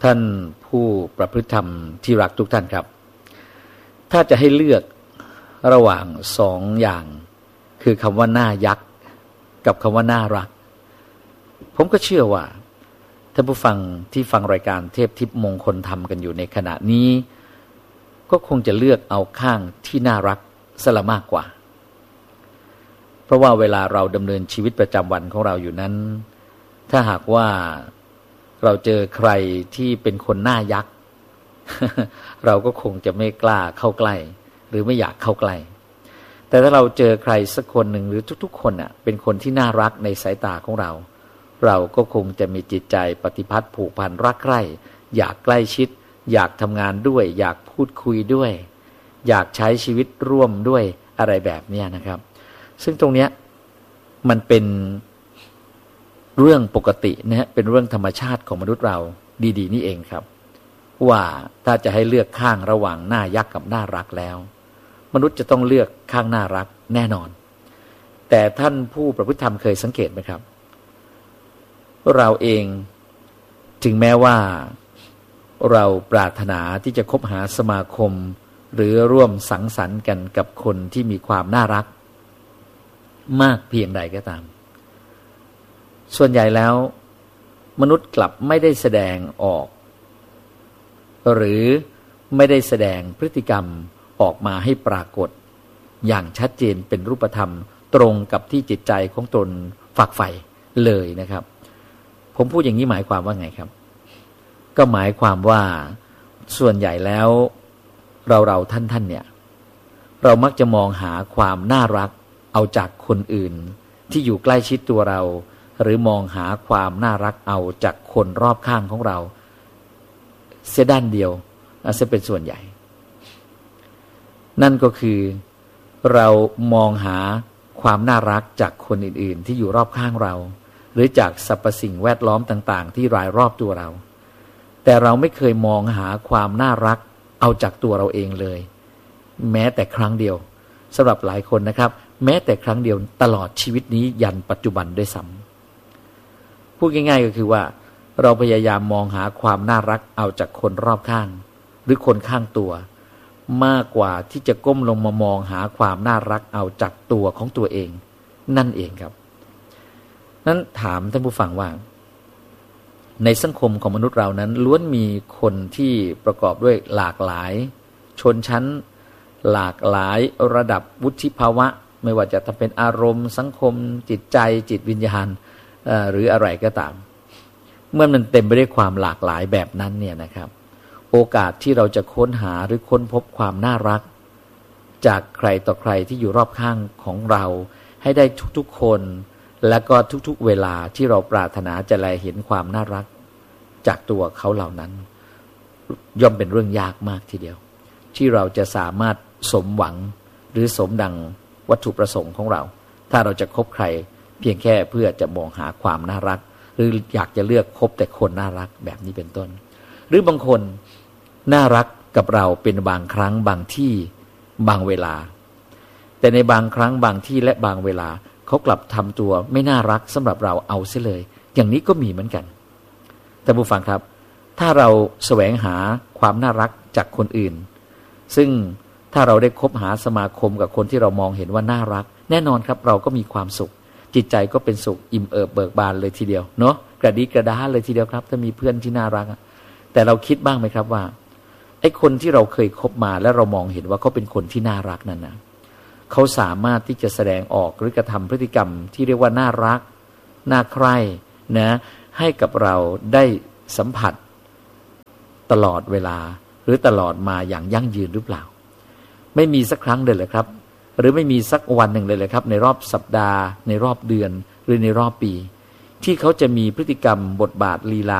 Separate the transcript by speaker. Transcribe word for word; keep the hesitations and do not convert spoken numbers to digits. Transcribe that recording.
Speaker 1: ท่านผู้ประพฤติธรรมที่รักทุกท่านครับถ้าจะให้เลือกระหว่างสองอย่างคือคำว่าน่ายักษ์กับคำว่าน่ารักผมก็เชื่อว่าท่านผู้ฟังที่ฟังรายการเทพทิพย์มงคลธรรมกันอยู่ในขณะนี้ก็คงจะเลือกเอาข้างที่น่ารักซะละมากกว่าเพราะว่าเวลาเราดำเนินชีวิตประจำวันของเราอยู่นั้นถ้าหากว่าเราเจอใครที่เป็นคนน่ายักษ์ เราก็คงจะไม่กล้าเข้าใกล้หรือไม่อยากเข้าใกล้แต่ถ้าเราเจอใครสักคนหนึ่งหรือทุกๆคนน่ะเป็นคนที่น่ารักในสายตาของเราเราก็คงจะมีจิตใจปฏิพัทธ์ผูกพันรักใคร่อยากใกล้ชิดอยากทำงานด้วยอยากพูดคุยด้วยอยากใช้ชีวิตร่วมด้วยอะไรแบบนี้นะครับซึ่งตรงเนี้ยมันเป็นเรื่องปกตินะฮะเป็นเรื่องธรรมชาติของมนุษย์เราดีๆนี่เองครับว่าถ้าจะให้เลือกข้างระหว่างน่ายักษ์กับน่ารักแล้วมนุษย์จะต้องเลือกข้างน่ารักแน่นอนแต่ท่านผู้ประพฤติธรรมเคยสังเกตไหมครับเราเองถึงแม้ว่าเราปรารถนาที่จะคบหาสมาคมหรือร่วมสังสรรค์กันกับคนที่มีความน่ารักมากเพียงใดก็ตามส่วนใหญ่แล้วมนุษย์กลับไม่ได้แสดงออกหรือไม่ได้แสดงพฤติกรรมออกมาให้ปรากฏอย่างชัดเจนเป็นรูปธรรมตรงกับที่จิตใจของตนฝักใฝ่เลยนะครับผมพูดอย่างนี้หมายความว่าไงครับก็หมายความว่าส่วนใหญ่แล้วเราเราท่านท่านเนี่ยเรามักจะมองหาความน่ารักเอาจากคนอื่นที่อยู่ใกล้ชิดตัวเราหรือมองหาความน่ารักเอาจากคนรอบข้างของเราเสียด้านเดียวจะเป็นส่วนใหญ่นั่นก็คือเรามองหาความน่ารักจากคนอื่นๆที่อยู่รอบข้างเราหรือจากสรรพสิ่งแวดล้อมต่างๆที่รายรอบตัวเราแต่เราไม่เคยมองหาความน่ารักเอาจากตัวเราเองเลยแม้แต่ครั้งเดียวสำหรับหลายคนนะครับแม้แต่ครั้งเดียวตลอดชีวิตนี้ยันปัจจุบันด้วยซ้ำพูดง่ายๆก็คือว่าเราพยายามมองหาความน่ารักเอาจากคนรอบข้างหรือคนข้างตัวมากกว่าที่จะก้มลงมามองหาความน่ารักเอาจากตัวของตัวเองนั่นเองครับนั้นถามท่านผู้ฟังว่าในสังคมของมนุษย์เรานั้นล้วนมีคนที่ประกอบด้วยหลากหลายชนชั้นหลากหลายระดับวุฒิภาวะไม่ว่าจะเป็นอารมณ์สังคมจิตใจจิตวิญญาณหรืออะไรก็ตามเมื่อมันเต็มไปด้วยความหลากหลายแบบนั้นเนี่ยนะครับโอกาสที่เราจะค้นหาหรือค้นพบความน่ารักจากใครต่อใครที่อยู่รอบข้างของเราให้ได้ทุกๆคนและก็ทุกๆเวลาที่เราปรารถนาจะแลเห็นความน่ารักจากตัวเขาเหล่านั้นย่อมเป็นเรื่องยากมากทีเดียวที่เราจะสามารถสมหวังหรือสมดังวัตถุประสงค์ของเราถ้าเราจะคบใครเพียงแค่เพื่อจะมองหาความน่ารักหรืออยากจะเลือกคบแต่คนน่ารักแบบนี้เป็นต้นหรือบางคนน่ารักกับเราเป็นบางครั้งบางที่บางเวลาแต่ในบางครั้งบางที่และบางเวลาเขากลับทำตัวไม่น่ารักสำหรับเราเอาเสียเลยอย่างนี้ก็มีเหมือนกันแต่ผู้ฟังครับถ้าเราแสวงหาความน่ารักจากคนอื่นซึ่งถ้าเราได้คบหาสมาคมกับคนที่เรามองเห็นว่าน่ารักแน่นอนครับเราก็มีความสุขจิตใจก็เป็นสุขอิ่มเอิบเบิกบานเลยทีเดียวเนาะกระดิกกระดาเลยทีเดียวครับถ้ามีเพื่อนที่น่ารักแต่เราคิดบ้างไหมครับว่าไอ้คนที่เราเคยคบมาและเรามองเห็นว่าเขาเป็นคนที่น่ารักนั่นนะเขาสามารถที่จะแสดงออกหรือกระทำพฤติกรรมที่เรียกว่าน่ารักน่าใคร่นะให้กับเราได้สัมผัสตลอดเวลาหรือตลอดมาอย่างยั่งยืนหรือเปล่าไม่มีสักครั้งเลยเหรอครับหรือไม่มีสักวันหนึ่งเลยเลยครับในรอบสัปดาห์ในรอบเดือนหรือในรอบปีที่เขาจะมีพฤติกรรมบทบาทลีลา